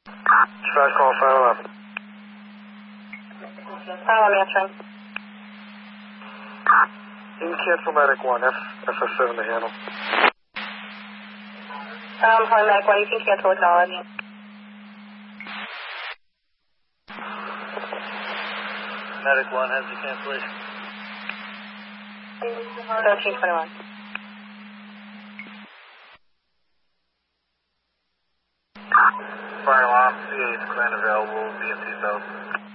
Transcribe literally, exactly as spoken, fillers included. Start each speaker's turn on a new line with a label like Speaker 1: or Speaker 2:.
Speaker 1: Track call five eleven.
Speaker 2: five eleven answering.
Speaker 1: You can cancel medic one, F, F S seven to handle.
Speaker 2: Um, Harlem medic one, you can cancel acknowledge.
Speaker 1: Medic one has the cancellation.
Speaker 2: thirteen twenty-one.
Speaker 1: Fire alarm, C eight, clan available, B M T south.